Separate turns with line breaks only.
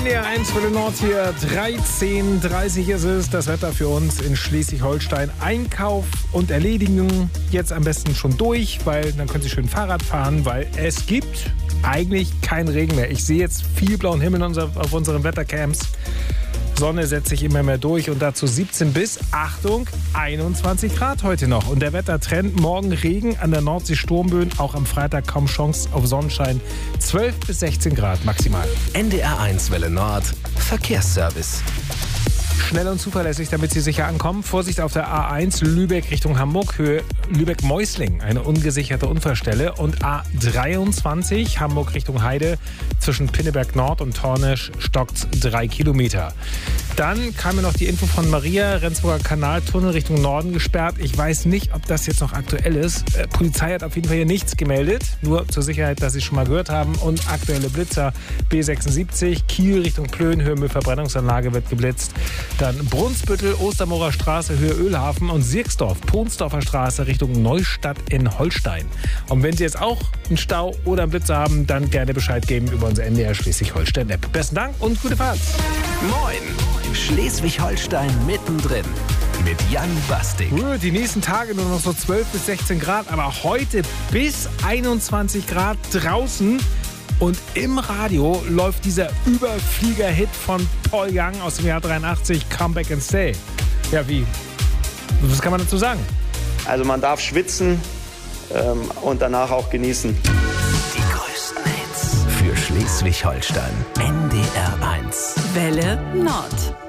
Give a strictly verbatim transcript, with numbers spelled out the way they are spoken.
N D R eins für den Nord hier, dreizehn Uhr dreißig ist es. Das Wetter für uns in Schleswig-Holstein. Einkauf und Erledigung jetzt am besten schon durch, weil dann können Sie schön Fahrrad fahren, weil es gibt eigentlich keinen Regen mehr. Ich sehe jetzt viel blauen Himmel auf unseren Wettercams. Sonne setzt sich immer mehr durch und dazu siebzehn bis, Achtung, einundzwanzig Grad heute noch. Und der Wettertrend, morgen Regen, an der Nordsee Sturmböen, auch am Freitag kaum Chance auf Sonnenschein. zwölf bis sechzehn Grad maximal.
N D R eins Welle Nord, Verkehrsservice.
Schnell und zuverlässig, damit Sie sicher ankommen. Vorsicht auf der A eins Lübeck Richtung Hamburg, Höhe Lübeck-Meusling, eine ungesicherte Unfallstelle. Und A dreiundzwanzig Hamburg Richtung Heide, zwischen Pinneberg Nord und Tornisch stockt drei Kilometer. Dann kam mir noch die Info von Maria, Rendsburger Kanaltunnel Richtung Norden gesperrt. Ich weiß nicht, ob das jetzt noch aktuell ist. Äh, Polizei hat auf jeden Fall hier nichts gemeldet, nur zur Sicherheit, dass Sie es schon mal gehört haben. Und aktuelle Blitzer B sechsundsiebzig, Kiel Richtung Plön, Höhe Müllverbrennungsanlage wird geblitzt. Dann Brunsbüttel, Ostermorer Straße, Höhe Ölhafen und Sierksdorf, Ponsdorfer Straße Richtung Neustadt in Holstein. Und wenn Sie jetzt auch einen Stau oder einen Blitzer haben, dann gerne Bescheid geben über unser N D R Schleswig-Holstein-App. Besten Dank und gute Fahrt.
Moin, Schleswig-Holstein mittendrin mit Jan Bastik.
Die nächsten Tage nur noch so zwölf bis sechzehn Grad, aber heute bis einundzwanzig Grad draußen. Und im Radio läuft dieser Überflieger-Hit von Paul Young aus dem Jahr dreiundachtzig, Come Back and Stay. Ja, wie? Was kann man dazu sagen?
Also man darf schwitzen ähm, und danach auch genießen.
Die größten Hits für Schleswig-Holstein. N D R eins.
Welle Nord.